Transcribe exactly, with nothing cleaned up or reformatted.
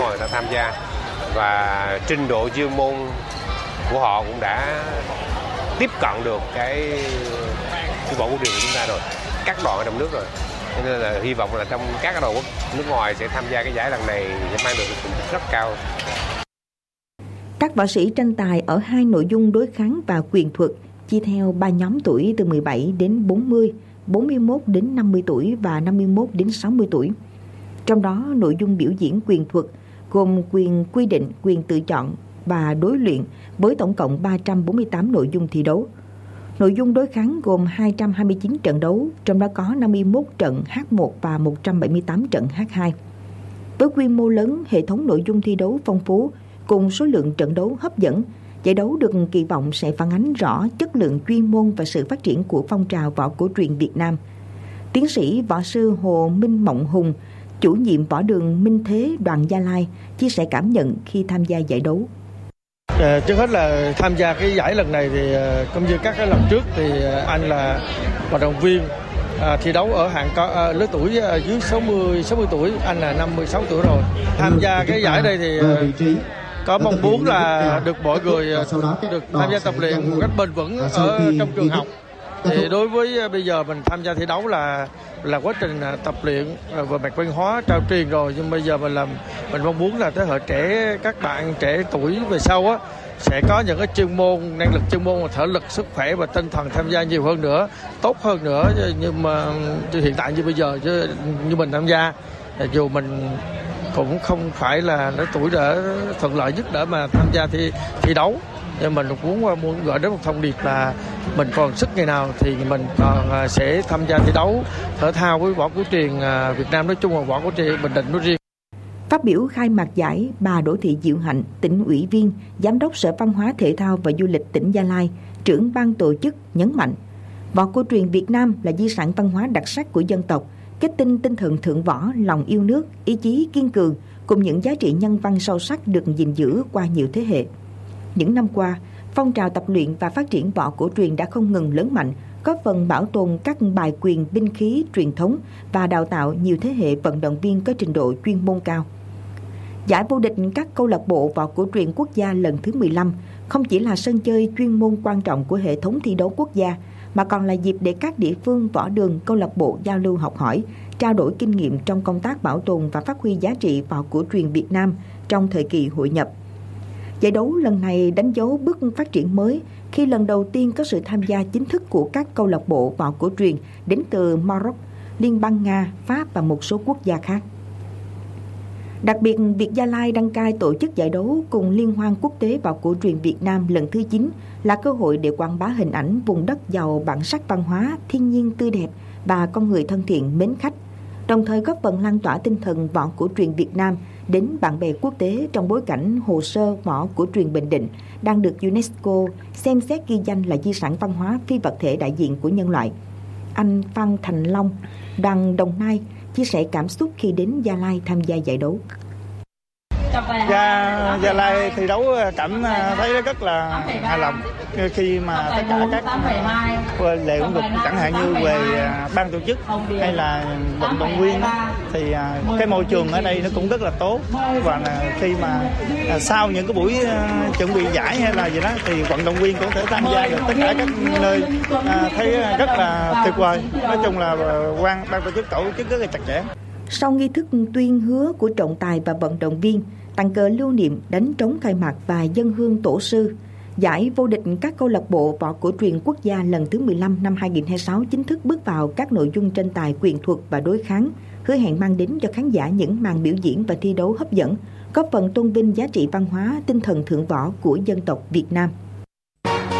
ngoài người ta tham gia, và trình độ chuyên môn của họ cũng đã tiếp cận được cái, cái võ cổ truyền của chúng ta rồi, các đoàn ở trong nước rồi. Cho nên là hy vọng là trong các đoàn quốc nước ngoài sẽ tham gia cái giải lần này sẽ mang được cái thành tích rất cao. Các võ sĩ tranh tài ở hai nội dung đối kháng và quyền thuật chia theo ba nhóm tuổi từ mười bảy đến bốn mươi, bốn mươi mốt đến năm mươi tuổi và năm mươi mốt đến sáu mươi tuổi. Trong đó, nội dung biểu diễn quyền thuật gồm quyền quy định, quyền tự chọn và đối luyện với tổng cộng ba trăm bốn mươi tám nội dung thi đấu. Nội dung đối kháng gồm hai trăm hai mươi chín trận đấu, trong đó có năm mươi mốt trận H một và một trăm bảy mươi tám trận H hai. Với quy mô lớn, hệ thống nội dung thi đấu phong phú cùng số lượng trận đấu hấp dẫn, giải đấu được kỳ vọng sẽ phản ánh rõ chất lượng chuyên môn và sự phát triển của phong trào võ cổ truyền Việt Nam. Tiến sĩ võ sư Hồ Minh Mộng Hùng, chủ nhiệm võ đường Minh Thế đoàn Gia Lai, chia sẻ cảm nhận khi tham gia giải đấu. À, trước hết là tham gia cái giải lần này thì cũng như các cái lần trước thì anh là vận động viên à, thi đấu ở hạng có à, lứa tuổi à, dưới sáu mươi tuổi, anh là năm mươi sáu tuổi rồi. Tham gia cái giải đây thì có mong muốn là được mọi người được tham gia tập luyện một cách bền vững ở trong trường học. Thì đối với bây giờ mình tham gia thi đấu là là quá trình tập luyện về mặt văn hóa trao truyền rồi, nhưng bây giờ mình làm mình mong muốn là thế hệ trẻ, các bạn trẻ tuổi về sau á sẽ có những cái chuyên môn, năng lực chuyên môn và thể lực, sức khỏe và tinh thần tham gia nhiều hơn nữa, tốt hơn nữa. Nhưng mà hiện tại như bây giờ chứ như mình tham gia, dù mình cũng không phải là cái tuổi đã thuận lợi nhất để mà tham gia thi thi đấu, nhưng mình cũng muốn muốn gửi đến một thông điệp là mình còn sức ngày nào thì mình còn sẽ tham gia thi đấu thể thao với võ cổ truyền Việt Nam nói chung và võ cổ truyền Bình Định nói riêng. Phát biểu khai mạc giải, bà Đỗ Thị Diệu Hạnh, tỉnh ủy viên, giám đốc Sở Văn hóa Thể thao và Du lịch tỉnh Gia Lai, trưởng ban tổ chức nhấn mạnh, võ cổ truyền Việt Nam là di sản văn hóa đặc sắc của dân tộc, kết tinh tinh thần thượng võ, lòng yêu nước, ý chí kiên cường cùng những giá trị nhân văn sâu sắc được gìn giữ qua nhiều thế hệ. Những năm qua, phong trào tập luyện và phát triển võ cổ truyền đã không ngừng lớn mạnh, góp phần bảo tồn các bài quyền binh khí truyền thống và đào tạo nhiều thế hệ vận động viên có trình độ chuyên môn cao. Giải vô địch các câu lạc bộ võ cổ truyền quốc gia lần thứ mười lăm không chỉ là sân chơi chuyên môn quan trọng của hệ thống thi đấu quốc gia, mà còn là dịp để các địa phương, võ đường, câu lạc bộ giao lưu học hỏi, trao đổi kinh nghiệm trong công tác bảo tồn và phát huy giá trị võ cổ truyền Việt Nam trong thời kỳ hội nhập. Giải đấu lần này đánh dấu bước phát triển mới khi lần đầu tiên có sự tham gia chính thức của các câu lạc bộ võ cổ truyền đến từ Maroc, Liên bang Nga, Pháp và một số quốc gia khác. Đặc biệt, việc Gia Lai đăng cai tổ chức giải đấu cùng Liên hoan quốc tế võ cổ truyền Việt Nam lần thứ chín là cơ hội để quảng bá hình ảnh vùng đất giàu bản sắc văn hóa, thiên nhiên tươi đẹp và con người thân thiện mến khách, đồng thời góp phần lan tỏa tinh thần võ cổ truyền Việt Nam đến bạn bè quốc tế trong bối cảnh hồ sơ võ cổ truyền Bình Định đang được UNESCO xem xét ghi danh là di sản văn hóa phi vật thể đại diện của nhân loại. Anh Phan Thành Long, đoàn Đồng Nai, chia sẻ cảm xúc khi đến Gia Lai tham gia giải đấu. Gia, Gia Lai thi đấu cảm thấy rất là hài lòng khi mà tất cả các lễ cũng được, chẳng hạn như về ban tổ chức hay là vận động viên thì cái môi trường ở đây nó cũng rất là tốt, và khi mà sau những cái buổi chuẩn bị giải hay là gì đó thì vận động viên cũng thể tham gia được tất cả các nơi, thấy rất là tuyệt vời. Nói chung là ban ban tổ chức tổ chức rất là chặt chẽ. Sau nghi thức tuyên hứa của trọng tài và vận động viên, tặng cờ lưu niệm, đánh trống khai mạc và dâng hương tổ sư, giải vô địch các câu lạc bộ võ cổ truyền quốc gia lần thứ mười lăm năm hai không hai sáu chính thức bước vào các nội dung tranh tài quyền thuật và đối kháng, hứa hẹn mang đến cho khán giả những màn biểu diễn và thi đấu hấp dẫn, góp phần tôn vinh giá trị văn hóa, tinh thần thượng võ của dân tộc Việt Nam.